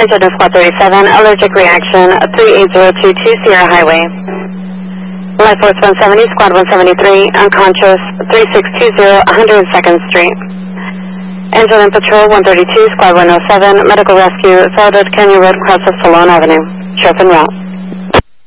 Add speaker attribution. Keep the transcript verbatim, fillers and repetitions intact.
Speaker 1: Engine Squad thirty-seven, allergic reaction, three eight zero two two Sierra Highway. Life Force one seventy, Squad one seventy-three, unconscious, three six two zero, one hundred second Street. Engine and Patrol one thirty-two, Squad one oh seven, medical rescue, Saladin Canyon Road, cross of Salone Avenue. Chauffeur route.